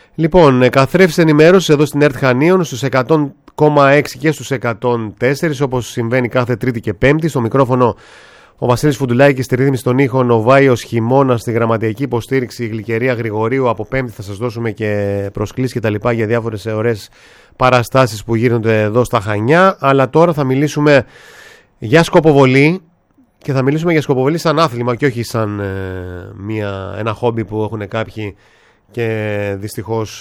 Λοιπόν, καθρέφτης ενημέρωσης εδώ στην ΕΡΤ Χανίων στους 100,6 και στους 104, όπως συμβαίνει κάθε Τρίτη και Πέμπτη. Στο μικρόφωνο ο Βασίλης Φουντουλάκης, στη ρύθμιση των ήχων ο Βάιος Χειμώνας, στη γραμματιακή υποστήριξη η Γλυκερία Γρηγορίου. Από Πέμπτη θα σας δώσουμε και προσκλήσεις και τα λοιπά για διάφορες ωραίες παραστάσεις που γίνονται εδώ στα Χανιά. Αλλά τώρα θα μιλήσουμε για σκοποβολή. Και θα μιλήσουμε για σκοποβολή σαν άθλημα και όχι σαν ένα χόμπι που έχουν κάποιοι και δυστυχώς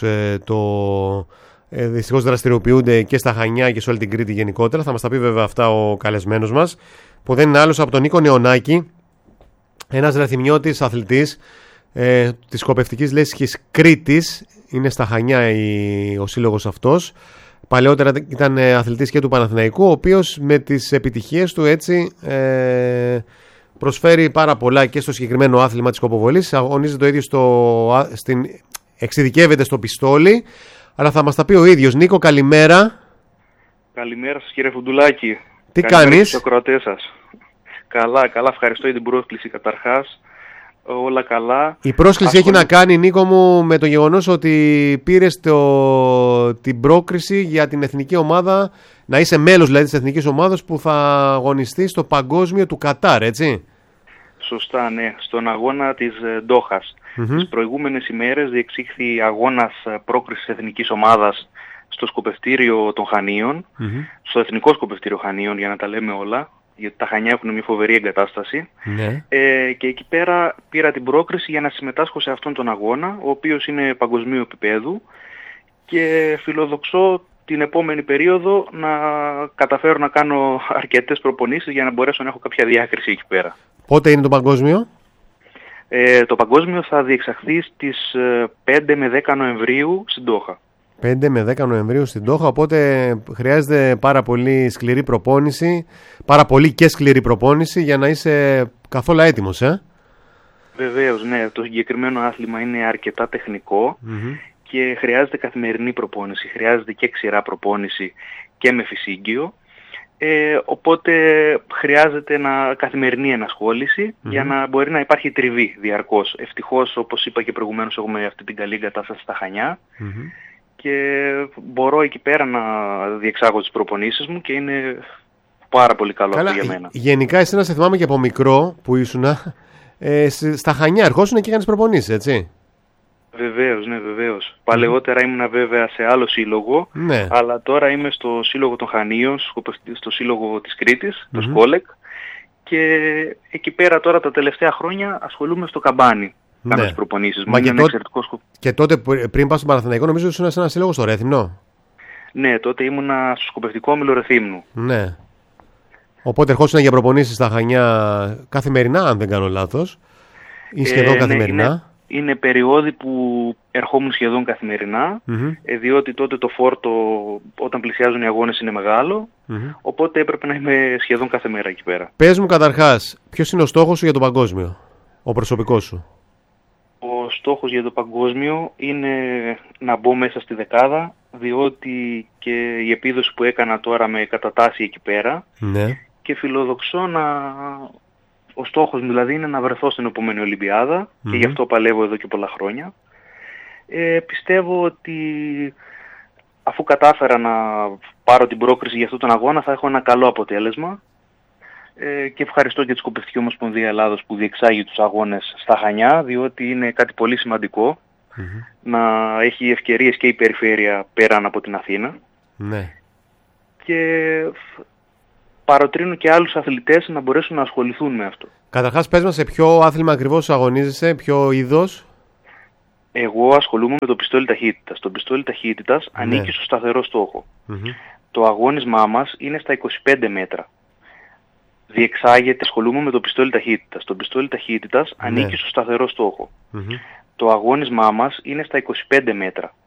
δυστυχώς δραστηριοποιούνται και στα Χανιά και σε όλη την Κρήτη γενικότερα. Θα μας τα πει βέβαια αυτά ο καλεσμένος μας, που δεν είναι άλλος από τον Νίκο Νεωνάκη, ένας ρεθυμιώτης αθλητής της σκοπευτικής λέσχης Κρήτης. Είναι στα Χανιά ο σύλλογος αυτός. Παλαιότερα ήταν αθλητής και του Παναθηναϊκού, ο οποίος με τις επιτυχίες του έτσι προσφέρει πάρα πολλά και στο συγκεκριμένο άθλημα της σκοποβολής. Αγωνίζεται το ίδιο εξειδικεύεται στο πιστόλι, αλλά θα μας τα πει ο ίδιος. Νίκο, καλημέρα. Καλημέρα σας κύριε Φουντουλάκη. Τι κάνεις? Στους ακροατές σας. Καλά, ευχαριστώ για την πρόσκληση καταρχάς. Όλα καλά. Η πρόσκληση έχει να κάνει, Νίκο μου, με το γεγονός ότι πήρες την πρόκριση για την εθνική ομάδα, να είσαι μέλος δηλαδή της εθνικής ομάδας που θα αγωνιστεί στο παγκόσμιο του Κατάρ, έτσι? Σωστά, ναι. Στον αγώνα της Ντόχας. Τις προηγούμενες ημέρες διεξήχθη αγώνας πρόκρισης εθνικής ομάδας στο σκοπευτήριο των Χανίων, στο Εθνικό Σκοπευτήριο Χανίων, για να τα λέμε όλα, γιατί τα Χανιά έχουν μια φοβερή εγκατάσταση. Ναι. Και εκεί πέρα πήρα την πρόκριση για να συμμετάσχω σε αυτόν τον αγώνα, ο οποίος είναι παγκοσμίου επίπεδου, και φιλοδοξώ την επόμενη περίοδο να καταφέρω να κάνω αρκετές προπονήσεις για να μπορέσω να έχω κάποια διάκριση εκεί πέρα. Πότε είναι το παγκόσμιο? Το παγκόσμιο θα διεξαχθεί στις 5 με 10 Νοεμβρίου στην Ντόχα. 5 με 10 Νοεμβρίου στην Ντόχα, οπότε χρειάζεται πάρα πολύ σκληρή προπόνηση, πάρα πολύ και σκληρή προπόνηση για να είσαι καθόλου έτοιμος, Βεβαίως, ναι. Το συγκεκριμένο άθλημα είναι αρκετά τεχνικό και χρειάζεται καθημερινή προπόνηση, χρειάζεται και ξηρά προπόνηση και με φυσίγγιο. Οπότε χρειάζεται καθημερινή ενασχόληση για να μπορεί να υπάρχει τριβή διαρκώς. Ευτυχώς, όπως είπα και προηγουμένως, έχουμε αυτή την καλή εγκατάσταση στα Χανιά και μπορώ εκεί πέρα να διεξάγω τις προπονήσεις μου και είναι πάρα πολύ καλό αυτό για μένα. Γενικά εσένα σε θυμάμαι και από μικρό που ήσουνα στα Χανιά, ερχόσουν και έκανες προπονήσεις, έτσι? Βεβαίως, ναι, βεβαίως. Παλαιότερα ήμουνα βέβαια σε άλλο σύλλογο, αλλά τώρα είμαι στο σύλλογο των Χανίων, στο σύλλογο της Κρήτης, το Σκόλεκ, και εκεί πέρα τώρα τα τελευταία χρόνια ασχολούμαι στο καμπάνι. Κάνω τις προπονήσεις μου. Και τότε πριν πας στον Παναθηναϊκό, νομίζω ήσουν σε ένα σύλλογο στο Ρέθυμνο. Ναι, τότε ήμουνα στο σκοπευτικό όμιλο Ρεθύμνου. Ναι. Οπότε ερχόσουν για προπονήσεις στα Χανιά καθημερινά, αν δεν κάνω λάθος, ή σχεδόν καθημερινά? Είναι περιόδοι που ερχόμουν σχεδόν καθημερινά, διότι τότε το φόρτο όταν πλησιάζουν οι αγώνες είναι μεγάλο, οπότε έπρεπε να είμαι σχεδόν κάθε μέρα εκεί πέρα. Πες μου καταρχάς, ποιος είναι ο στόχος σου για το παγκόσμιο, ο προσωπικός σου? Ο στόχος για το παγκόσμιο είναι να μπω μέσα στη δεκάδα, διότι και η επίδοση που έκανα τώρα με κατατάσσει εκεί πέρα, και φιλοδοξώ ο στόχος μου δηλαδή είναι να βρεθώ στην επόμενη Ολυμπιάδα και γι' αυτό παλεύω εδώ και πολλά χρόνια. Πιστεύω ότι αφού κατάφερα να πάρω την πρόκριση για αυτόν τον αγώνα θα έχω ένα καλό αποτέλεσμα, και ευχαριστώ και τη Σκοπευτική Ομοσπονδία Ελλάδος που διεξάγει τους αγώνες στα Χανιά, διότι είναι κάτι πολύ σημαντικό να έχει ευκαιρίες και η περιφέρεια πέραν από την Αθήνα. Και παροτρύνω και άλλους αθλητές να μπορέσουν να ασχοληθούν με αυτό. Καταρχάς, πες μας σε ποιο άθλημα ακριβώς αγωνίζεσαι, ποιο είδος? Εγώ ασχολούμαι με το πιστόλι ταχύτητας. Το πιστόλι ταχύτητας ανήκει στο σταθερό στόχο. Το αγώνισμά μας είναι στα 25 μέτρα. Ασχολούμαι με το πιστόλι ταχύτητας. Το πιστόλι ταχύτητας ανήκει στο σταθερό στόχο. Το αγώνισμά μας είναι στα 25 μέτρα.